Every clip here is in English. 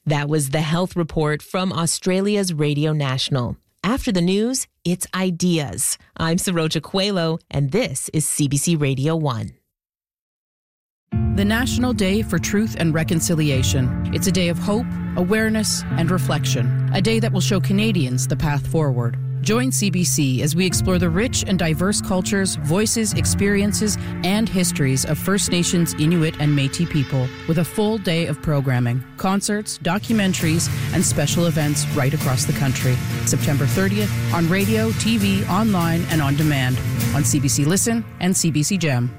That was the health report from Australia's Radio National. After the news, it's Ideas. I'm Saroja Coelho, and this is CBC Radio 1. The National Day for Truth and Reconciliation. It's a day of hope, awareness, and reflection. A day that will show Canadians the path forward. Join CBC as we explore the rich and diverse cultures, voices, experiences, and histories of First Nations, Inuit, and Métis people with a full day of programming, concerts, documentaries, and special events right across the country. September 30th on radio, TV, online, and on demand on CBC Listen and CBC Gem.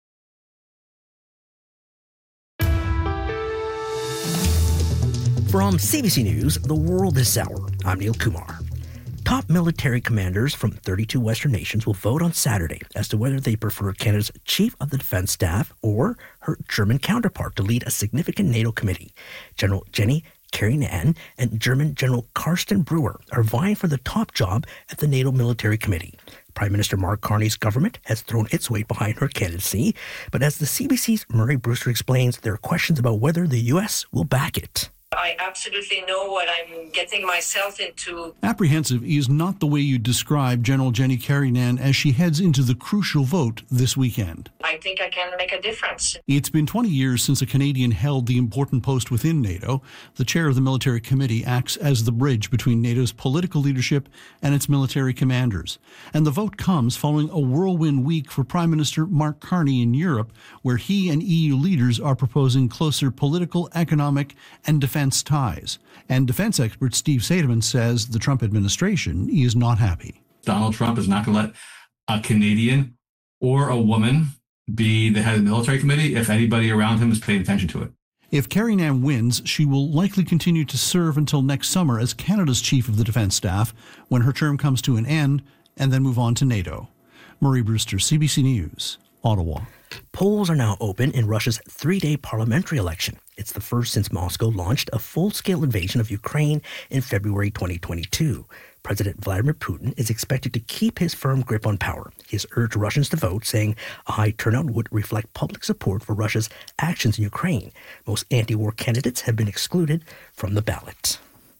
From CBC News, The World This Hour, I'm Neil Kumar. Top military commanders from 32 Western nations will vote on Saturday as to whether they prefer Canada's Chief of the Defence Staff or her German counterpart to lead a significant NATO committee. General Jenny Kerinan and German General Carsten Breuer are vying for the top job at the NATO Military Committee. Prime Minister Mark Carney's government has thrown its weight behind her candidacy, but as the CBC's Murray Brewster explains, there are questions about whether the U.S. will back it. I absolutely know what I'm getting myself into. Apprehensive is not the way you describe General Jenny Kerinan as she heads into the crucial vote this weekend. I think I can make a difference. It's been 20 years since a Canadian held the important post within NATO. The chair of the military committee acts as the bridge between NATO's political leadership and its military commanders. And the vote comes following a whirlwind week for Prime Minister Mark Carney in Europe, where he and EU leaders are proposing closer political, economic, and defense ties. And defense expert Steve Saideman says the Trump administration is not happy. Donald Trump is not going to let a Canadian or a woman be the head of the military committee if anybody around him is paying attention to it. If Kerinan wins, she will likely continue to serve until next summer as Canada's Chief of the Defence Staff when her term comes to an end, and then move on to NATO. Murray Brewster, CBC News, Ottawa. Polls are now open in Russia's three-day parliamentary election. It's the first since Moscow launched a full-scale invasion of Ukraine in February 2022. President Vladimir Putin is expected to keep his firm grip on power. He has urged Russians to vote, saying a high turnout would reflect public support for Russia's actions in Ukraine. Most anti-war candidates have been excluded from the ballot.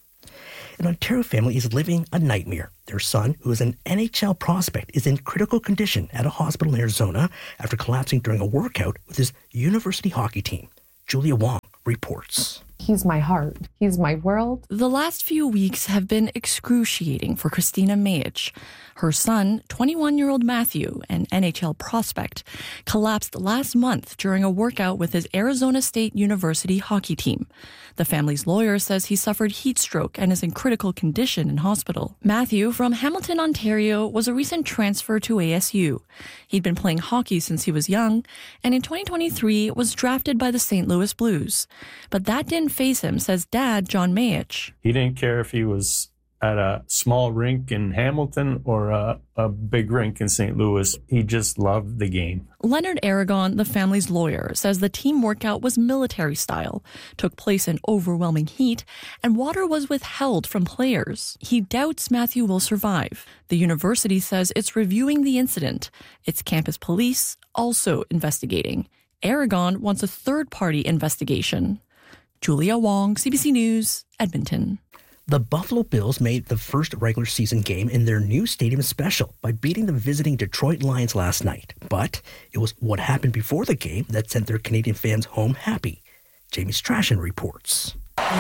An Ontario family is living a nightmare. Their son, who is an NHL prospect, is in critical condition at a hospital in Arizona after collapsing during a workout with his university hockey team. Julia Wong reports. He's my heart. He's my world. The last few weeks have been excruciating for Christina Mayich. Her son, 21-year-old Matthew, an NHL prospect, collapsed last month during a workout with his Arizona State University hockey team. The family's lawyer says he suffered heat stroke and is in critical condition in hospital. Matthew, from Hamilton, Ontario, was a recent transfer to ASU. He'd been playing hockey since he was young, and in 2023 was drafted by the St. Louis Blues. But that didn't faze him, says Dad, John Mayich. He didn't care if he was at a small rink in Hamilton or a big rink in St. Louis. He just loved the game. Leonard Aragon, the family's lawyer, says the team workout was military style, took place in overwhelming heat, and water was withheld from players. He doubts Matthew will survive. The university says it's reviewing the incident. Its campus police also investigating. Aragon wants a third-party investigation. Julia Wong, CBC News, Edmonton. The Buffalo Bills made the first regular season game in their new stadium special by beating the visiting Detroit Lions last night. But it was what happened before the game that sent their Canadian fans home happy. Jamie Strachan reports.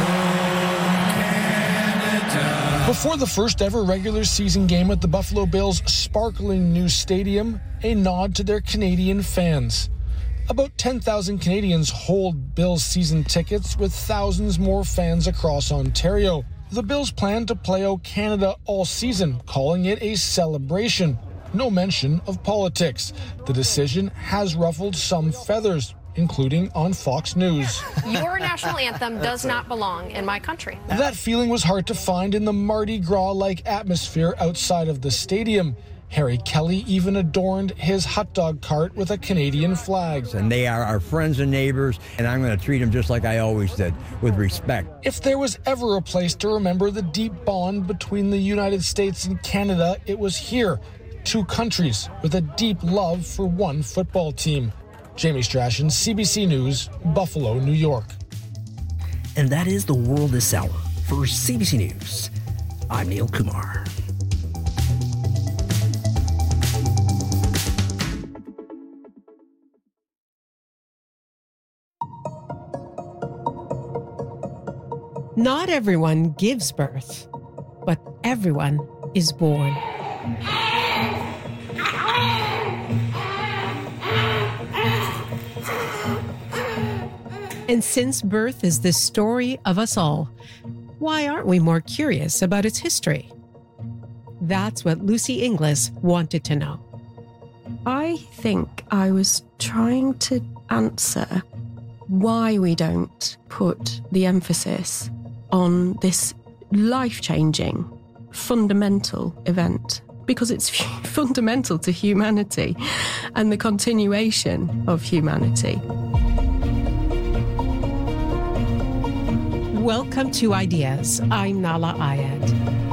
Before the first ever regular season game at the Buffalo Bills' sparkling new stadium, a nod to their Canadian fans. About 10,000 Canadians hold Bills season tickets, with thousands more fans across Ontario. The Bills plan to play O Canada all season, calling it a celebration. No mention of politics. The decision has ruffled some feathers, including on Fox News. Your national anthem does not belong in my country. That feeling was hard to find in the Mardi Gras-like atmosphere outside of the stadium. Harry Kelly even adorned his hot dog cart with a Canadian flag. And they are our friends and neighbors, and I'm going to treat them just like I always did, with respect. If there was ever a place to remember the deep bond between the United States and Canada, it was here. Two countries with a deep love for one football team. Jamie Strachan, CBC News, Buffalo, New York. And that is the world this hour. For CBC News, I'm Neil Kumar. Not everyone gives birth, but everyone is born. And since birth is the story of us all, why aren't we more curious about its history? That's what Lucy Inglis wanted to know. I think I was trying to answer why we don't put the emphasis on this life-changing, fundamental event, because it's fundamental to humanity and the continuation of humanity. Welcome to Ideas. I'm Nala Ayed.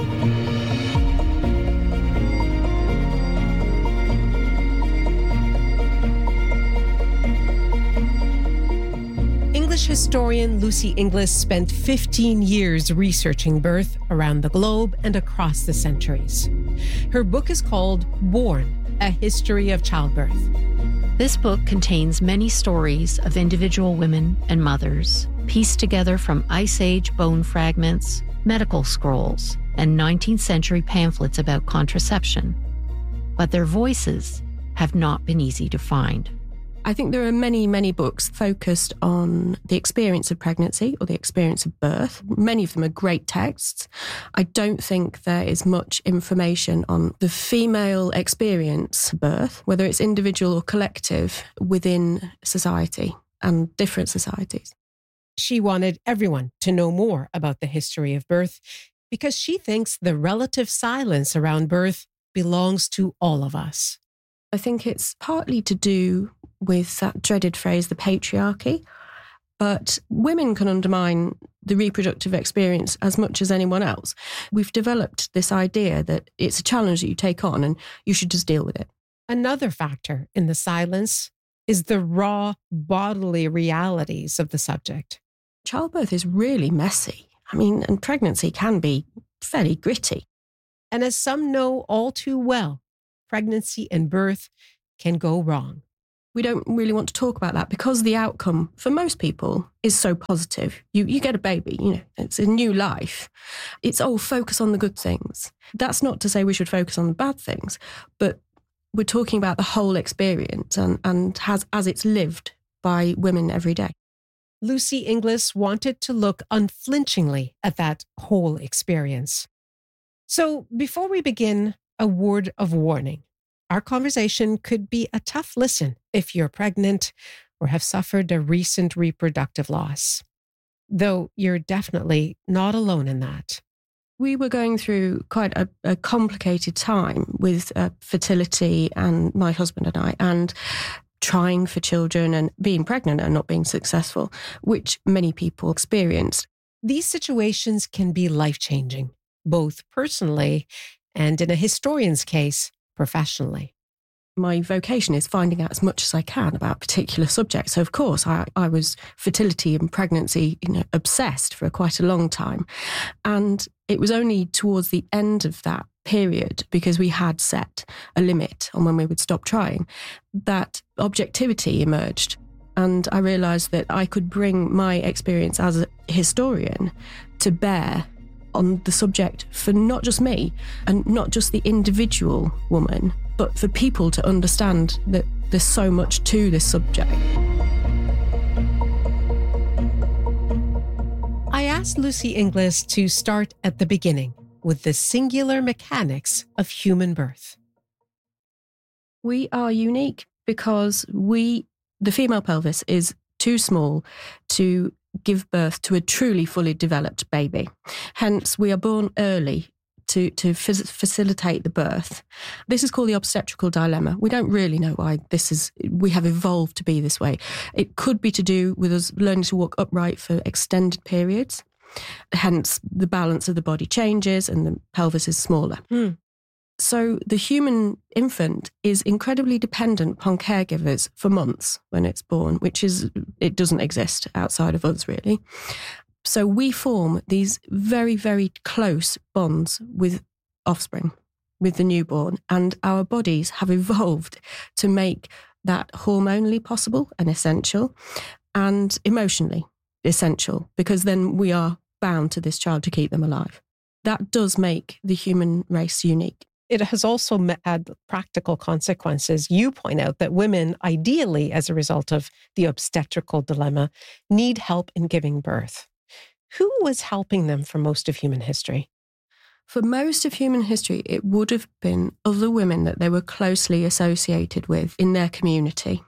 English historian Lucy Inglis spent 15 years researching birth around the globe and across the centuries. Her book is called Born: A History of Childbirth. This book contains many stories of individual women and mothers, pieced together from Ice Age bone fragments, medical scrolls, and 19th century pamphlets about contraception. But their voices have not been easy to find. I think there are many, many books focused on the experience of pregnancy or the experience of birth. Many of them are great texts. I don't think there is much information on the female experience of birth, whether it's individual or collective, within society and different societies. She wanted everyone to know more about the history of birth because she thinks the relative silence around birth belongs to all of us. I think it's partly to do with that dreaded phrase, the patriarchy, but women can undermine the reproductive experience as much as anyone else. We've developed this idea that it's a challenge that you take on and you should just deal with it. Another factor in the silence is the raw bodily realities of the subject. Childbirth is really messy. And pregnancy can be fairly gritty. And as some know all too well, pregnancy and birth can go wrong. We don't really want to talk about that because the outcome for most people is so positive. You get a baby, it's a new life. It's focus on the good things. That's not to say we should focus on the bad things, but we're talking about the whole experience and as it's lived by women every day. Lucy Inglis wanted to look unflinchingly at that whole experience. So before we begin, a word of warning. Our conversation could be a tough listen if you're pregnant or have suffered a recent reproductive loss. Though you're definitely not alone in that. We were going through quite a complicated time with fertility, and my husband and I, and trying for children and being pregnant and not being successful, which many people experienced. These situations can be life-changing, both personally and, in a historian's case, professionally. My vocation is finding out as much as I can about particular subjects. So, of course, I was fertility and pregnancy, obsessed for quite a long time. And it was only towards the end of that period, because we had set a limit on when we would stop trying, that objectivity emerged. And I realised that I could bring my experience as a historian to bear on the subject for not just me and not just the individual woman, but for people to understand that there's so much to this subject. I asked Lucy Inglis to start at the beginning with the singular mechanics of human birth. We are unique because the female pelvis is too small to give birth to a truly fully developed baby. Hence, we are born early to facilitate the birth. This is called the obstetrical dilemma. We don't really know why we have evolved to be this way. It could be to do with us learning to walk upright for extended periods. Hence, the balance of the body changes and the pelvis is smaller. So the human infant is incredibly dependent upon caregivers for months when it's born, it doesn't exist outside of us, really. So we form these very, very close bonds with offspring, with the newborn, and our bodies have evolved to make that hormonally possible and essential, and emotionally essential, because then we are bound to this child to keep them alive. That does make the human race unique. It has also had practical consequences. You point out that women, ideally, as a result of the obstetrical dilemma, need help in giving birth. Who was helping them for most of human history? For most of human history, it would have been other women that they were closely associated with in their community.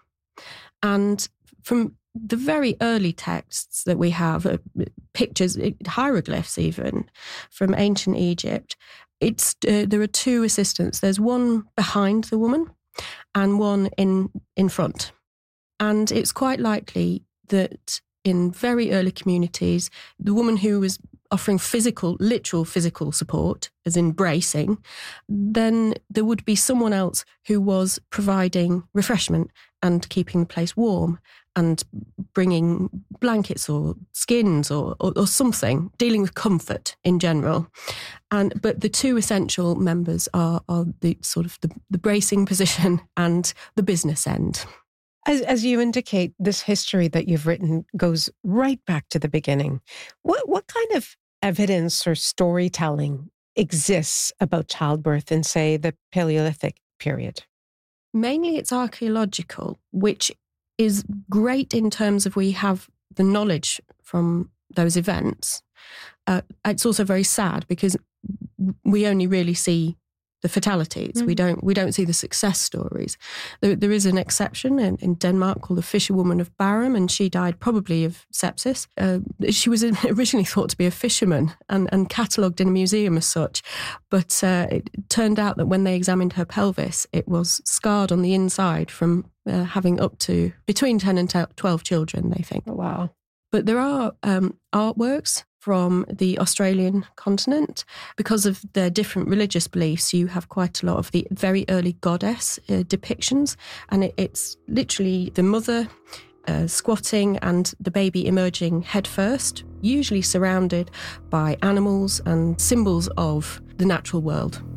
And from the very early texts that we have, pictures, hieroglyphs even, from ancient Egypt, there are two assistants. There's one behind the woman and one in front. And it's quite likely that in very early communities, the woman who was offering literal physical support, as in bracing, then there would be someone else who was providing refreshment and keeping the place warm and bringing blankets or skins or something, dealing with comfort in general. But the two essential members are the sort of the bracing position and the business end. As you indicate, this history that you've written goes right back to the beginning. What kind of evidence or storytelling exists about childbirth in, say, the Paleolithic period? Mainly it's archaeological, which is great in terms of we have the knowledge from those events. It's also very sad because we only really see the fatalities. We don't see the success stories. There is an exception in Denmark called the fisherwoman of Bærum, and she died probably of sepsis. She was originally thought to be a fisherman and catalogued in a museum as such, but it turned out that when they examined her pelvis, it was scarred on the inside from having up to between 10 and 12 children, they think. Oh, wow. But there are artworks from the Australian continent. Because of their different religious beliefs, you have quite a lot of the very early goddess depictions, and it's literally the mother squatting and the baby emerging head first, usually surrounded by animals and symbols of the natural world.